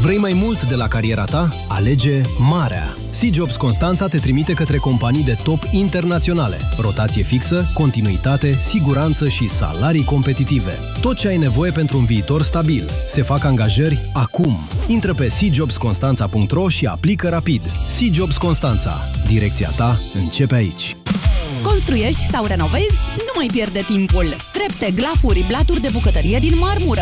Vrei mai mult de la cariera ta? Alege marea. C-Jobs Constanța te trimite către companii de top internaționale. Rotație fixă, continuitate, siguranță și salarii competitive. Tot ce ai nevoie pentru un viitor stabil. Se fac angajări acum. Intră pe cjobsconstanța.ro și aplică rapid. C-Jobs Constanța. Direcția ta începe aici. Construiești sau renovezi? Nu mai pierde timpul! Trepte, glafuri, blaturi de bucătărie din marmură,